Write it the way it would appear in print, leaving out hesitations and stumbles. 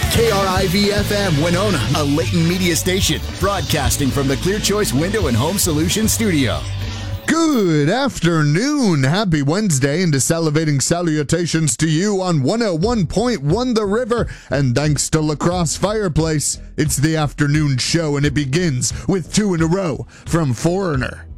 KRIV-FM Winona, a Leighton media station, broadcasting from the Clear Choice Window and Home Solutions studio. Good afternoon. Happy Wednesday, and salivating salutations to you on 101.1 The River. And thanks to Lacrosse Fireplace, it's the afternoon show, and it begins with two in a row from Foreigner.